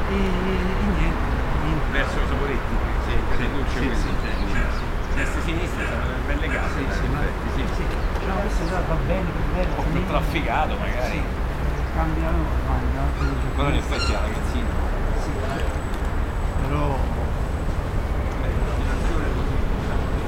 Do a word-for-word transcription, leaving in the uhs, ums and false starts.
e, e niente, niente. Verso Saporetti, sì, sì, luce sì, così, sì, cioè, sì, sì. destra e sinistra sarebbe ben legato, Sì, in sì, ma, effetti, sì. sì. No, questo già va bene, va bene. Un po' più trafficato magari. Sì, cambiano ormai, no? Però in effetti la ragazzina. Sì, però